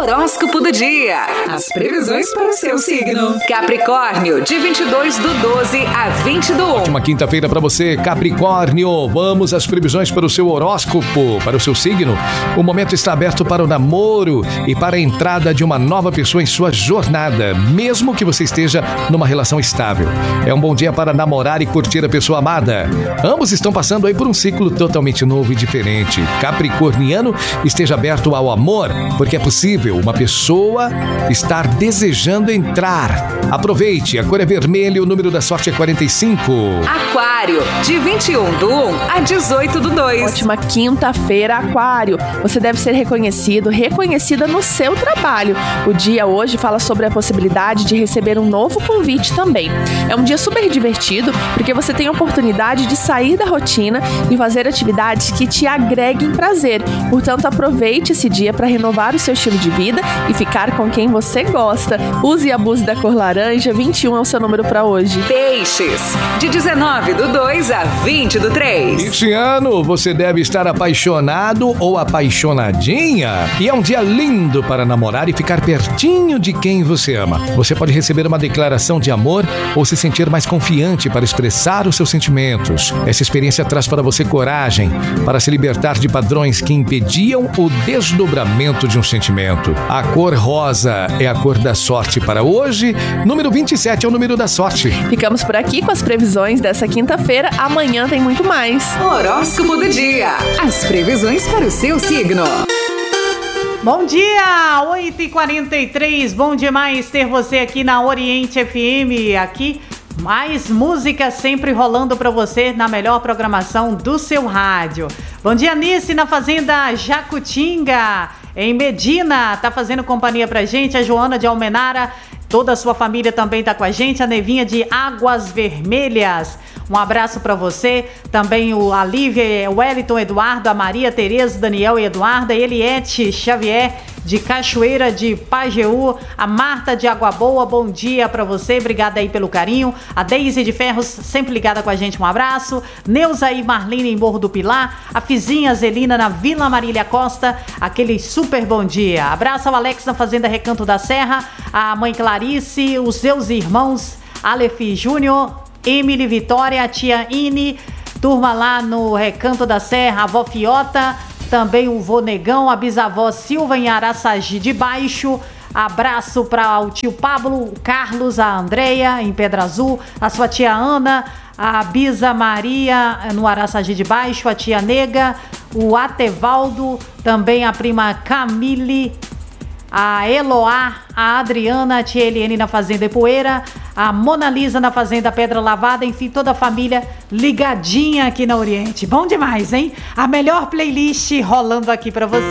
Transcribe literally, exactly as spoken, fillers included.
Horóscopo do dia. As previsões para o seu signo. Capricórnio, de vinte e dois do doze a vinte do um. Ótima quinta-feira para você, Capricórnio. Vamos às previsões para o seu horóscopo, para o seu signo. O momento está aberto para o namoro e para a entrada de uma nova pessoa em sua jornada, mesmo que você esteja numa relação estável. É um bom dia para namorar e curtir a pessoa amada. Ambos estão passando aí por um ciclo totalmente novo e diferente. Capricorniano, esteja aberto ao amor, porque é possível uma pessoa estar desejando entrar. Aproveite, a cor é vermelho, o número da sorte é quarenta e cinco. Aquário, de vinte e um do um a dezoito do dois. Ótima quinta-feira, Aquário. Você deve ser reconhecido, reconhecida no seu trabalho. O dia hoje fala sobre a possibilidade de receber um novo convite também. É um dia super divertido, porque você tem a oportunidade de sair da rotina e fazer atividades que te agreguem prazer. Portanto, aproveite esse dia para renovar o seu estilo de vida e ficar com quem você gosta. Use e abuse da cor laranja, vinte e um é o seu número para hoje. Peixes, de dezenove do dois a vinte do três. Este ano você deve estar apaixonado ou apaixonadinha. E é um dia lindo para namorar e ficar pertinho de quem você ama. Você pode receber uma declaração de amor ou se sentir mais confiante para expressar os seus sentimentos. Essa experiência traz para você coragem para se libertar de padrões que impediam o desdobramento de um sentimento. A cor rosa é a cor da sorte para hoje. Número vinte e sete é o número da sorte. Ficamos por aqui com as previsões dessa quinta-feira. Amanhã tem muito mais. Horóscopo do dia. As previsões para o seu signo. Bom dia, oito e quarenta e três. Bom demais ter você aqui na Oriente F M. Aqui mais música sempre rolando para você na melhor programação do seu rádio. Bom dia, Nice, na Fazenda Jacutinga, em Medina, tá fazendo companhia pra gente. A Joana de Almenara, toda a sua família também tá com a gente. A Nevinha de Águas Vermelhas, um abraço para você. Também o a Lívia, o Wellington Eduardo, a Maria Tereza, Daniel e Eduarda, a Eliette Xavier de Cachoeira de Pajeú, a Marta de Água Boa, bom dia para você, obrigada aí pelo carinho. A Deise de Ferros, sempre ligada com a gente, um abraço. Neuza e Marlene em Morro do Pilar, a Fizinha Zelina na Vila Marília Costa, aquele super bom dia. Abraço ao Alex na Fazenda Recanto da Serra, a mãe Clarice, os seus irmãos Aleph Júnior, Emily Vitória, a tia Ine, turma lá no Recanto da Serra, a avó Fiota, também o vô Negão, a bisavó Silva em Araçagi de Baixo. Abraço para o tio Pablo, o Carlos, a Andreia em Pedra Azul, a sua tia Ana, a bisa Maria no Araçagi de Baixo, a tia Nega, o Atevaldo, também a prima Camille, a Eloá, a Adriana, a tia Eliane na Fazenda Ipueira, a Mona Lisa na Fazenda Pedra Lavada, enfim, toda a família ligadinha aqui na Oriente. Bom demais, hein? A melhor playlist rolando aqui pra você.